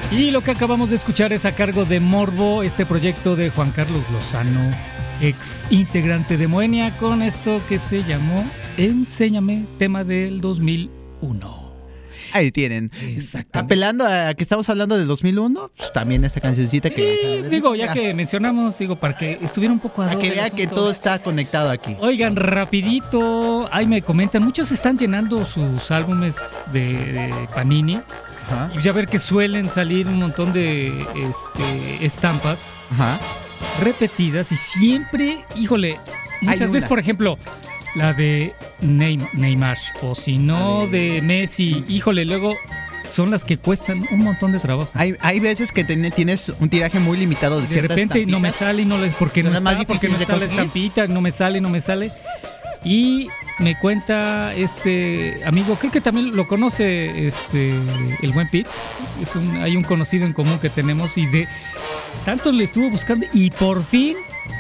Y lo que acabamos de escuchar es a cargo de Morbo, este proyecto de Juan Carlos Lozano, ex integrante de Moenia, con esto que se llamó Enséñame, tema del 2001. Ahí tienen. Exactamente. Apelando a que estamos hablando del 2001, pues también esta cancioncita que... Sí, digo, ya que mencionamos, para que estuviera un poco para que vea que todo está conectado aquí. Oigan, rapidito, ahí me comentan, muchos están llenando sus álbumes de Panini. Ajá. Y ya ver que suelen salir un montón de estampas. Ajá. Repetidas y siempre, híjole, muchas veces, por ejemplo, la de Neymar o si no de Messi, híjole, luego son las que cuestan un montón de trabajo. Hay veces que tienes un tiraje muy limitado de ciertas repente estampitas. No me sale y no le, porque no más está, porque no está la estampita, no me sale. Y me cuenta este amigo, creo que también lo conoce el buen Pete, hay un conocido en común que tenemos y de tanto le estuvo buscando y por fin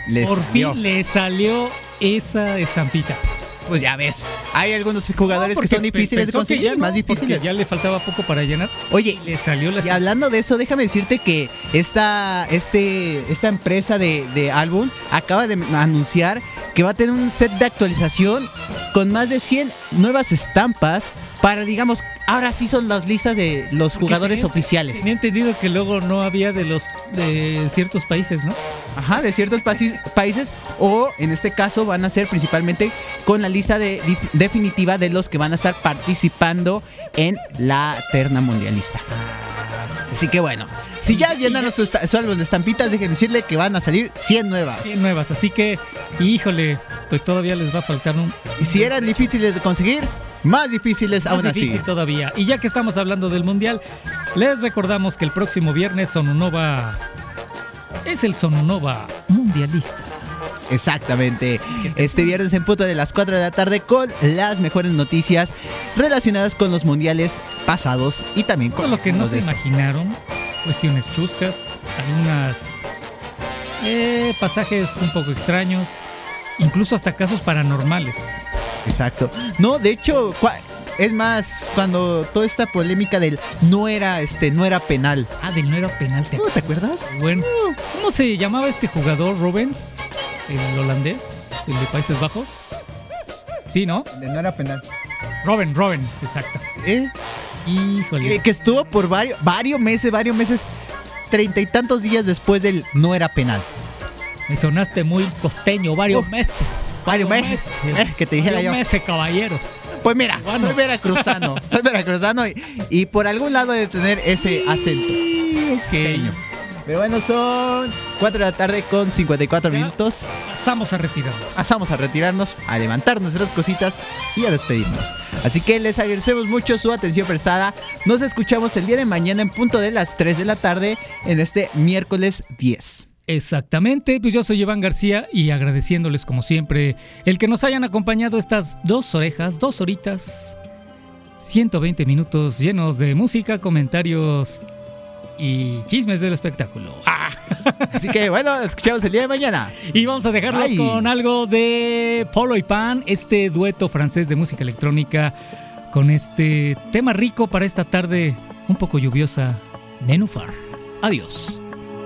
le salió esa estampita. Pues ya ves, hay algunos jugadores que son difíciles de conseguir, más difíciles. Ya le faltaba poco para llenar. Oye, le salió la y hablando de eso, déjame decirte que esta empresa de álbum acaba de anunciar que va a tener un set de actualización con más de 100 nuevas estampas para, digamos, ahora sí son las listas de los jugadores oficiales. Tenía entendido que luego no había de ciertos países, ¿no? Ajá, de ciertos países, o en este caso van a ser principalmente con la lista definitiva de los que van a estar participando en la terna mundialista. Así que bueno, si ya llenaron su álbum de estampitas, déjenme decirle que van a salir 100 nuevas. 100 nuevas, así que, híjole, pues todavía les va a faltar un... Y si eran difíciles de conseguir, más difíciles aún así. Más difícil todavía. Y ya que estamos hablando del Mundial, les recordamos que el próximo viernes Sonunova es el Sonunova Mundialista. Exactamente. Este viernes en punto de las 4 de la tarde con las mejores noticias relacionadas con los mundiales pasados y también con todo lo que no se imaginaron, cuestiones chuscas, algunas pasajes un poco extraños, incluso hasta casos paranormales. Exacto. No, de hecho, es más, cuando toda esta polémica del no era penal. Ah, del no era penal. ¿Te acuerdas? Bueno, ¿cómo se llamaba este jugador, Robens? El holandés, el de Países Bajos. Sí, ¿no? De no era penal. Robben, exacto. Híjole. Que estuvo por varios meses, 30 y tantos días después del no era penal. Me sonaste muy costeño, varios meses. Varios meses. Que te dijera yo. Meses, caballero. Pues mira, bueno. Soy veracruzano y por algún lado de tener ese acento. Ok. Pero bueno, son 4 de la tarde con 54 minutos. Pasamos a retirarnos, a levantar nuestras cositas y a despedirnos. Así que les agradecemos mucho su atención prestada. Nos escuchamos el día de mañana en punto de las 3 de la tarde en este miércoles 10. Exactamente, pues yo soy Iván García y agradeciéndoles como siempre el que nos hayan acompañado estas 2 horitas, 120 minutos llenos de música, comentarios y chismes del espectáculo. Así que bueno, escuchamos el día de mañana. Y vamos a dejarlos con algo de Polo y Pan, este dueto francés de música electrónica, con este tema rico para esta tarde un poco lluviosa, Nenufar. Adiós.